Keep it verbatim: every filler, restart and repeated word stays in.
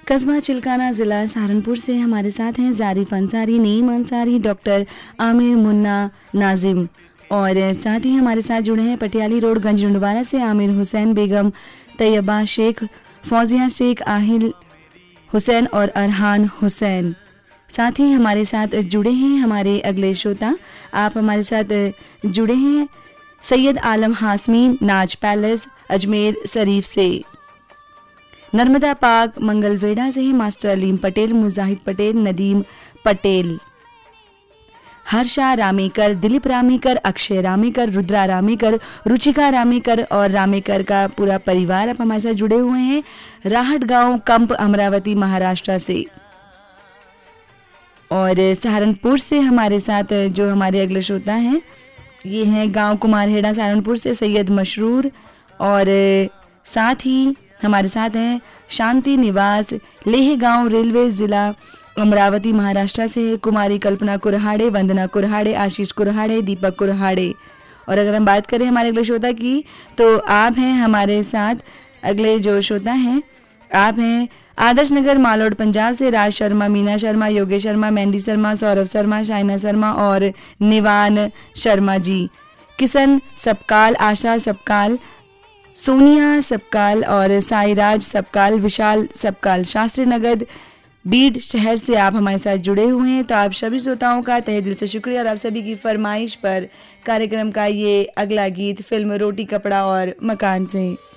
कस्बा चिल्काना ज़िला सहारनपुर से हमारे साथ हैं ज़ारिफ अंसारी, नईम अंसारी, डॉक्टर आमिर मुन्ना नाजिम और साथ ही हमारे साथ जुड़े हैं पटियाली रोड गंजरुंडवारा से आमिर हुसैन, बेगम तैयबा शेख, फौजिया शेख, आहिल हुसैन और अरहान हुसैन। साथ ही हमारे साथ जुड़े हैं हमारे अगले श्रोता। आप हमारे साथ जुड़े हैं सैयद आलम हासमी, नाज पैलेस अजमेर शरीफ से। नर्मदा पाक मंगलवेढ़ा से मास्टर अलीम पटेल, मुजाहिद पटेल, नदीम पटेल, हर्षा रामेकर, दिलीप रामेकर, अक्षय रामेकर, रुद्रा रामेकर, रुचिका रामेकर और रामेकर का पूरा परिवार आप हमारे साथ जुड़े हुए हैं राहट गांव, कंप, अमरावती, महाराष्ट्र से। और सहारनपुर से हमारे साथ जो हमारे अगले श्रोता हैं ये हैं गांव कुमारहेड़ा सहारनपुर से सैयद मशरूर और साथ ही हमारे साथ हैं शांति निवास, लेह गांव, रेलवे जिला, अमरावती, महाराष्ट्र से कुमारी कल्पना कुरहाड़े, वंदना कुरहाड़े, आशीष कुरहाड़े, दीपक कुरहाड़े। और अगर हम बात करें हमारे अगले श्रोता की तो आप हैं हमारे साथ अगले जो श्रोता हैं आप हैं आदर्श नगर मालोड पंजाब से राज शर्मा, मीना शर्मा, योगेश शर्मा, मैंडी शर्मा, सौरभ शर्मा, शाइना शर्मा और निवान शर्मा जी। किशन सबकाल, आशा सबकाल, सोनिया सबकाल और साईराज सबकाल, विशाल सबकाल, शास्त्री नगर बीड शहर से आप हमारे साथ जुड़े हुए हैं। तो आप सभी श्रोताओं का तहे दिल से शुक्रिया और आप सभी की फरमाइश पर कार्यक्रम का ये अगला गीत फिल्म रोटी कपड़ा और मकान से।